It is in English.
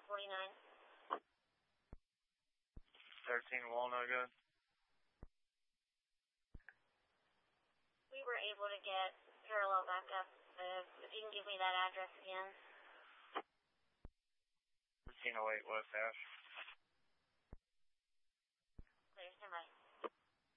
49. 13 Walnut, good. We were able to get parallel backup. If you can give me that address again. 1308 West Ash.